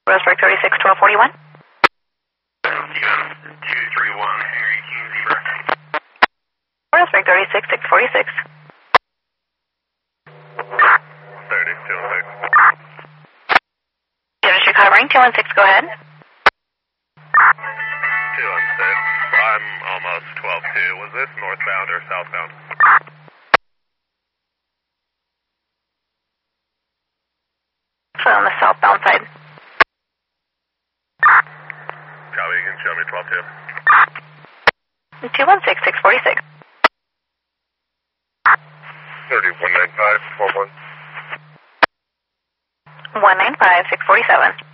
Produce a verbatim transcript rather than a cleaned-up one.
Roseburg thirty-six, twelve forty-one. two three one, Harry King Zebra. Roseburg thirty-six, six forty-six. thirty, two one six. Unit Chicago Ring, two one six, go ahead. two one six, I'm almost twelve two. Was this northbound or southbound? So on the southbound side. Copy, you can show me twelve two. two one six, six forty-six. thirty, one nine five, twelve one. one nine five, six forty-seven.